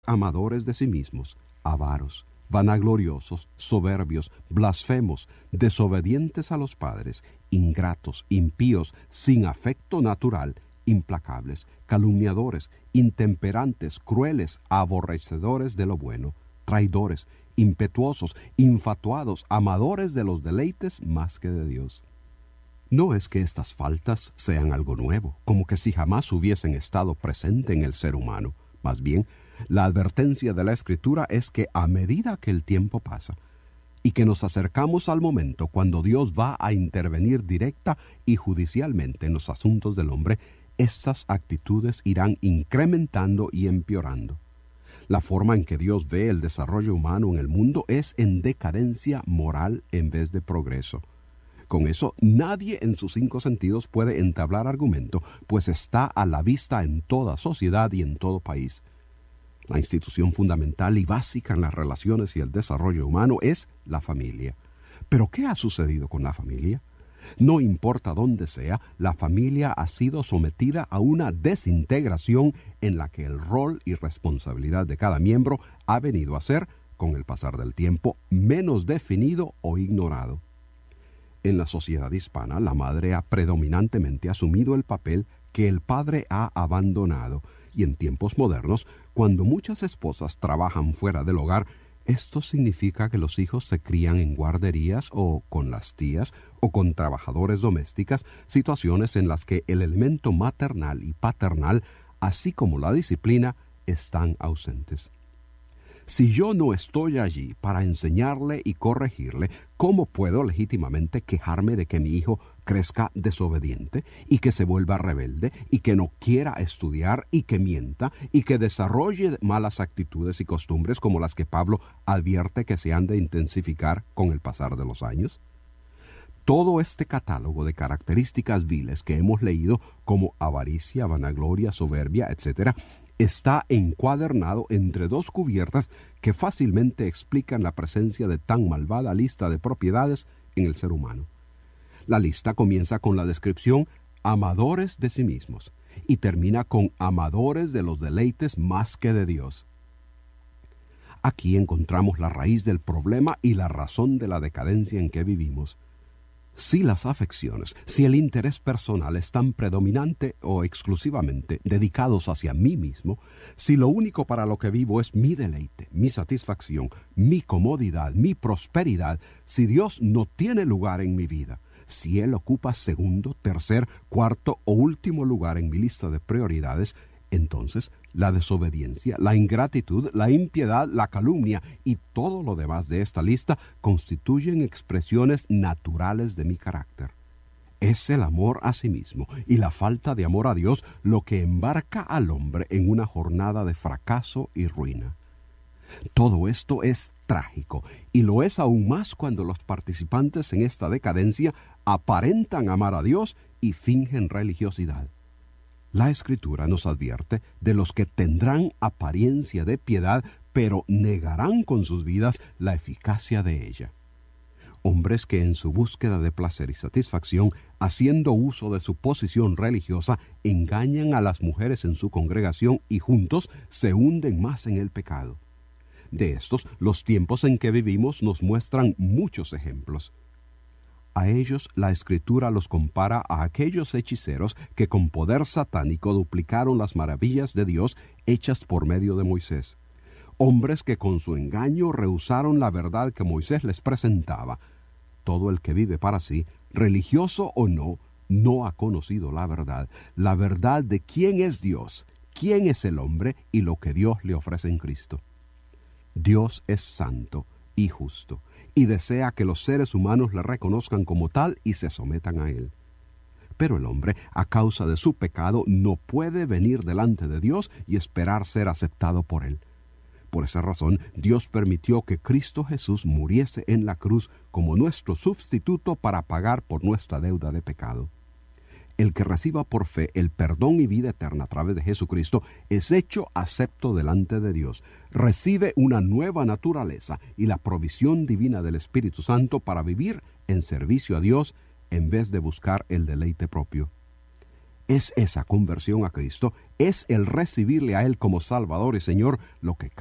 amadores de sí mismos, avaros, vanagloriosos, soberbios, blasfemos, desobedientes a los padres, ingratos, impíos, sin afecto natural, implacables, calumniadores, intemperantes, crueles, aborrecedores de lo bueno, traidores, impetuosos, infatuados, amadores de los deleites más que de Dios. No es que estas faltas sean algo nuevo, como que si jamás hubiesen estado presentes en el ser humano. Más bien, la advertencia de la Escritura es que a medida que el tiempo pasa y que nos acercamos al momento cuando Dios va a intervenir directa y judicialmente en los asuntos del hombre, estas actitudes irán incrementando y empeorando. La forma en que Dios ve el desarrollo humano en el mundo es en decadencia moral en vez de progreso. Con eso, nadie en sus 5 sentidos puede entablar argumento, pues está a la vista en toda sociedad y en todo país. La institución fundamental y básica en las relaciones y el desarrollo humano es la familia. ¿Pero qué ha sucedido con la familia? No importa dónde sea, la familia ha sido sometida a una desintegración en la que el rol y responsabilidad de cada miembro ha venido a ser, con el pasar del tiempo, menos definido o ignorado. En la sociedad hispana, la madre ha predominantemente asumido el papel que el padre ha abandonado, y en tiempos modernos, cuando muchas esposas trabajan fuera del hogar, esto significa que los hijos se crían en guarderías o con las tías o con trabajadores domésticas, situaciones en las que el elemento maternal y paternal, así como la disciplina, están ausentes. Si yo no estoy allí para enseñarle y corregirle, ¿cómo puedo legítimamente quejarme de que mi hijo crezca desobediente y que se vuelva rebelde y que no quiera estudiar y que mienta y que desarrolle malas actitudes y costumbres como las que Pablo advierte que se han de intensificar con el pasar de los años? Todo este catálogo de características viles que hemos leído, como avaricia, vanagloria, soberbia, etc., está encuadernado entre 2 cubiertas que fácilmente explican la presencia de tan malvada lista de propiedades en el ser humano. La lista comienza con la descripción amadores de sí mismos y termina con amadores de los deleites más que de Dios. Aquí encontramos la raíz del problema y la razón de la decadencia en que vivimos. Si las afecciones, si el interés personal están predominante o exclusivamente dedicados hacia mí mismo, si lo único para lo que vivo es mi deleite, mi satisfacción, mi comodidad, mi prosperidad, si Dios no tiene lugar en mi vida, si Él ocupa segundo, tercer, cuarto o último lugar en mi lista de prioridades, entonces la desobediencia, la ingratitud, la impiedad, la calumnia y todo lo demás de esta lista constituyen expresiones naturales de mi carácter. Es el amor a sí mismo y la falta de amor a Dios lo que embarca al hombre en una jornada de fracaso y ruina. Todo esto es trágico y lo es aún más cuando los participantes en esta decadencia aparentan amar a Dios y fingen religiosidad. La Escritura nos advierte de los que tendrán apariencia de piedad, pero negarán con sus vidas la eficacia de ella. Hombres que en su búsqueda de placer y satisfacción, haciendo uso de su posición religiosa, engañan a las mujeres en su congregación y juntos se hunden más en el pecado. De estos, los tiempos en que vivimos nos muestran muchos ejemplos. A ellos la Escritura los compara a aquellos hechiceros que con poder satánico duplicaron las maravillas de Dios hechas por medio de Moisés. Hombres que con su engaño rehusaron la verdad que Moisés les presentaba. Todo el que vive para sí, religioso o no, no ha conocido la verdad de quién es Dios, quién es el hombre y lo que Dios le ofrece en Cristo. Dios es santo y justo, y desea que los seres humanos le reconozcan como tal y se sometan a él. Pero el hombre, a causa de su pecado, no puede venir delante de Dios y esperar ser aceptado por él. Por esa razón, Dios permitió que Cristo Jesús muriese en la cruz como nuestro sustituto para pagar por nuestra deuda de pecado. El que reciba por fe el perdón y vida eterna a través de Jesucristo es hecho acepto delante de Dios, recibe una nueva naturaleza y la provisión divina del Espíritu Santo para vivir en servicio a Dios en vez de buscar el deleite propio. Es esa conversión a Cristo, es el recibirle a Él como Salvador y Señor lo que